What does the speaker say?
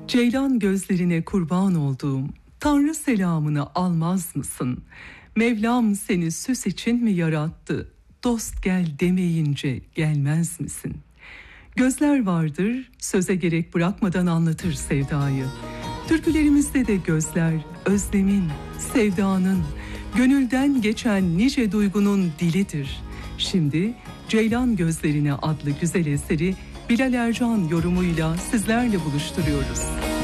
Ceylan gözlerine kurban olduğum, Tanrı selamını almaz mısın? Mevlam seni süs için mi yarattı? Dost gel demeyince gelmez misin? Gözler vardır, söze gerek bırakmadan anlatır sevdayı. Türkülerimizde de gözler, özlemin, sevdanın, gönülden geçen nice duygunun dilidir. Şimdi Ceylan Gözlerine adlı güzel eseri Bilal Ercan yorumuyla sizlerle buluşturuyoruz.